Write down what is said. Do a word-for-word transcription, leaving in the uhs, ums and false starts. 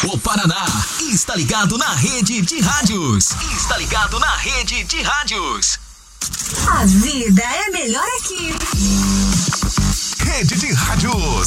o Paraná. Está ligado na rede de rádios. Está ligado na rede de rádios. A vida é melhor aqui. Rede de rádios.